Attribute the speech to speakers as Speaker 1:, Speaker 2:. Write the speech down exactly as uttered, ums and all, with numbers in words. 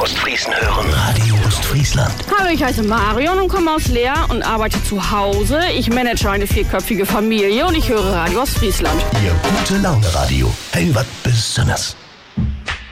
Speaker 1: Ostfriesen hören. Radio Ostfriesland.
Speaker 2: Hallo, ich heiße Marion und komme aus Leer und arbeite zu Hause. Ich manage eine vierköpfige Familie und ich höre Radio Ostfriesland.
Speaker 1: Ihr gute Laune Radio. Hey, was Besonderes.